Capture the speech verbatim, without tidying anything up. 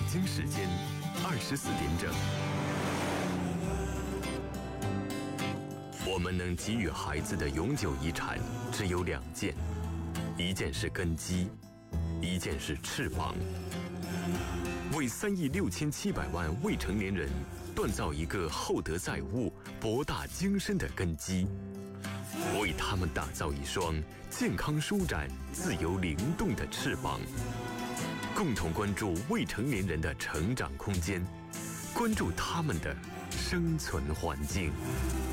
京时间二十四点整。我们能给予孩子的永久遗产只有两件，一件是根基，一件是翅膀。为三亿六千七百万未成年人锻造一个厚德载物、博大精深的根基，为他们打造一双健康舒展、自由灵动的翅膀。共同关注未成年人的成长空间，关注他们的生存环境。